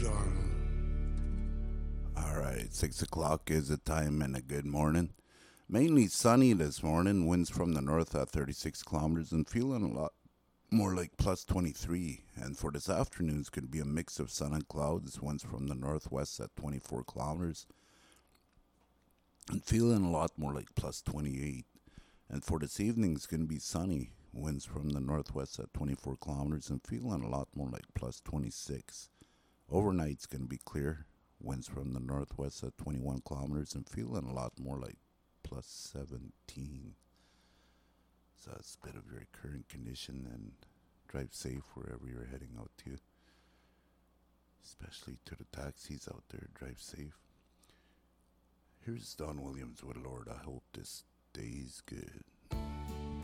All right, 6 o'clock is the time and a good morning. Mainly sunny this morning, winds from the north at 36 kilometers and feeling a lot more like plus 23. And for this afternoon, it's going to be a mix of sun and clouds, winds from the northwest at 24 kilometers and feeling a lot more like plus 28. And for this evening, it's going to be sunny, winds from the northwest at 24 kilometers and feeling a lot more like plus 26. Overnight's going to be clear, winds from the northwest at 21 kilometers and feeling a lot more like plus 17. So that's a bit of your current condition, and drive safe wherever you're heading out to. Especially to the taxis out there, drive safe. Here's Don Williams with Lord. I hope this day's good.